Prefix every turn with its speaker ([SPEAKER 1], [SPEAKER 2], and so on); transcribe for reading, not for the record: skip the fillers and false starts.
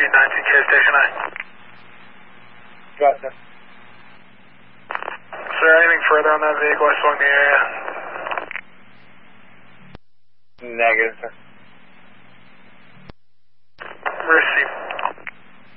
[SPEAKER 1] 19K Station I.
[SPEAKER 2] Got it.
[SPEAKER 1] Sir, anything further on that vehicle? I swung the area.
[SPEAKER 2] Negative, sir.